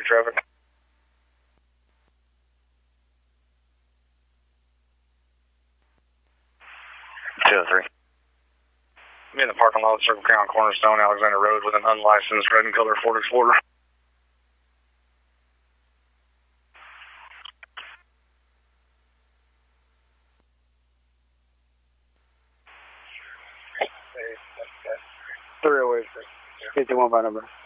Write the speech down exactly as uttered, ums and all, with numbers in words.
heavy traffic. two oh three. I'm in the parking lot of Circle K on Cornerstone, Alexander Road, with an unlicensed red and color Ford Explorer. three oh eight. fifty-one by number.